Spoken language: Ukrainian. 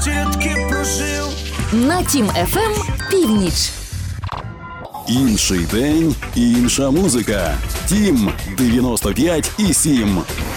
рядки прожив. На Тім FM північ. Інший день, інша музика. Тім 95,7.